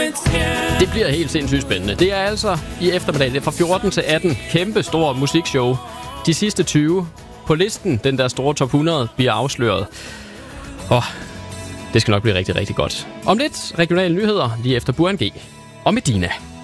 Det bliver helt sindssygt spændende. Det er altså i eftermiddag, det er fra 14 til 18. Kæmpe stor musikshow. De sidste 20 på listen, den der store top 100, bliver afsløret. Det skal nok blive rigtig, rigtig godt. Om lidt regionale nyheder lige efter Burhan G. og Medina.